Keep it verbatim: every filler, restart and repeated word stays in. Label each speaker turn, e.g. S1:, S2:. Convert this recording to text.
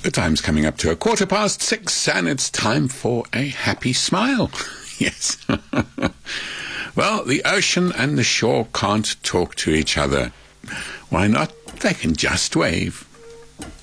S1: The time's coming up to a quarter past six, and it's time for a happy smile. Yes. Well, the ocean and the shore can't talk to each other. Why not? They can just wave.